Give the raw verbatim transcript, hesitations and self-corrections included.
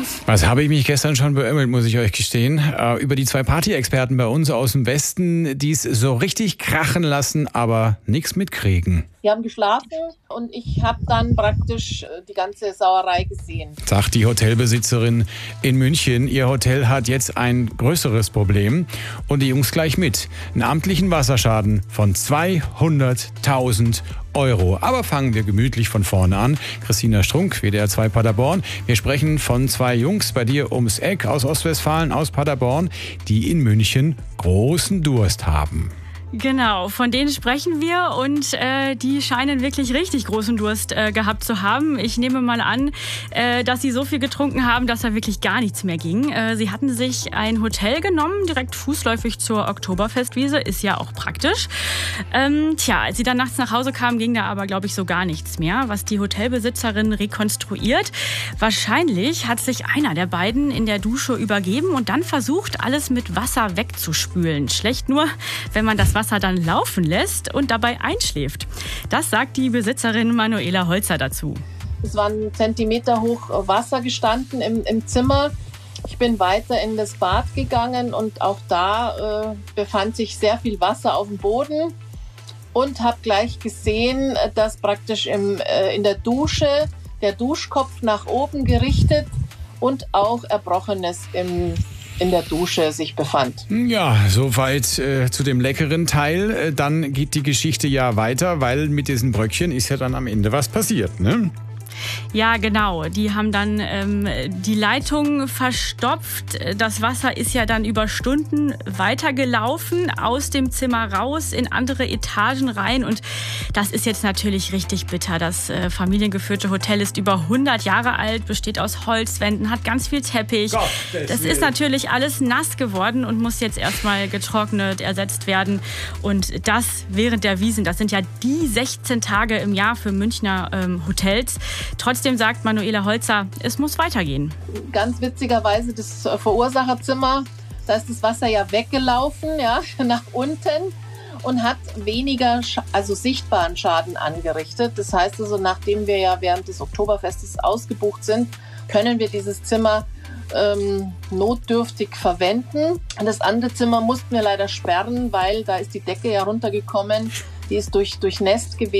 Was habe ich mich gestern schon beömmelt, muss ich euch gestehen. Äh, über die zwei Party-Experten bei uns aus dem Westen, die es so richtig krachen lassen, aber nichts mitkriegen. Die haben geschlafen und ich habe dann praktisch die ganze Sauerei gesehen. Sagt die Hotelbesitzerin in München. Ihr Hotel hat jetzt ein größeres Problem und die Jungs gleich mit. Einen amtlichen Wasserschaden von zweihunderttausend Euro. Aber fangen wir gemütlich von vorne an. Christina Strunk, W D R zwei Paderborn. Wir sprechen von zwei Jungs bei dir ums Eck aus Ostwestfalen, aus Paderborn, die in München großen Durst haben. Genau, von denen sprechen wir und äh, die scheinen wirklich richtig großen Durst äh, gehabt zu haben. Ich nehme mal an, äh, dass sie so viel getrunken haben, dass da wirklich gar nichts mehr ging. Äh, sie hatten sich ein Hotel genommen, direkt fußläufig zur Oktoberfestwiese, ist ja auch praktisch. Ähm, tja, als sie dann nachts nach Hause kamen, ging da aber, glaube ich, so gar nichts mehr, was die Hotelbesitzerin rekonstruiert. Wahrscheinlich hat sich einer der beiden in der Dusche übergeben und dann versucht, alles mit Wasser wegzuspülen. Schlecht nur, wenn man das Wasser dann laufen lässt und dabei einschläft. Das sagt die Besitzerin Manuela Holzer dazu. Es war ein Zentimeter hoch Wasser gestanden im, im Zimmer. Ich bin weiter in das Bad gegangen und auch da äh, befand sich sehr viel Wasser auf dem Boden und habe gleich gesehen, dass praktisch im, äh, in der Dusche der Duschkopf nach oben gerichtet und auch Erbrochenes im in der Dusche sich befand. Ja, soweit äh, zu dem leckeren Teil. Äh, dann geht die Geschichte ja weiter, weil mit diesen Bröckchen ist ja dann am Ende was passiert, ne? Ja, genau. Die haben dann ähm, die Leitung verstopft. Das Wasser ist ja dann über Stunden weitergelaufen, aus dem Zimmer raus, in andere Etagen rein. Und das ist jetzt natürlich richtig bitter. Das äh, familiengeführte Hotel ist über hundert Jahre alt, besteht aus Holzwänden, hat ganz viel Teppich. Gott, das ist natürlich alles nass geworden und muss jetzt erstmal getrocknet, ersetzt werden. Und das während der Wiesn. Das sind ja die sechzehn Tage im Jahr für Münchner ähm, Hotels. Trotzdem sagt Manuela Holzer, es muss weitergehen. Ganz witzigerweise das Verursacherzimmer, da ist das Wasser ja weggelaufen, ja, nach unten und hat weniger, also sichtbaren Schaden angerichtet. Das heißt also, nachdem wir ja während des Oktoberfestes ausgebucht sind, können wir dieses Zimmer ähm, notdürftig verwenden. Das andere Zimmer mussten wir leider sperren, weil da ist die Decke ja runtergekommen. Die ist durch, durchnässt gewesen.